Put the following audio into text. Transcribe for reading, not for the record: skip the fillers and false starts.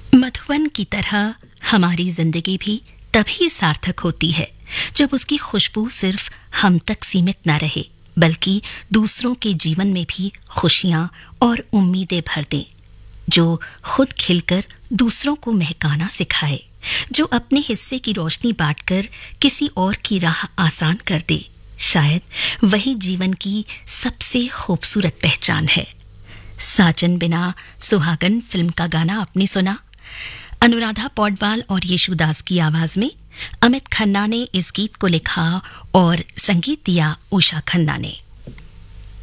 मधुवन की तरह हमारी जिंदगी भी तभी सार्थक होती है जब उसकी खुशबू सिर्फ हम तक सीमित न रहे, बल्कि दूसरों के जीवन में भी खुशियां और उम्मीदें भर दे। जो खुद खिलकर दूसरों को महकाना सिखाए, जो अपने हिस्से की रोशनी बांटकर किसी और की राह आसान कर दे, शायद वही जीवन की सबसे खूबसूरत पहचान है। साजन बिना सुहागन फिल्म का गाना आपने सुना। अनुराधा पौडवाल और यशुदास की आवाज में अमित खन्ना ने इस गीत को लिखा और संगीत दिया उषा खन्ना ने।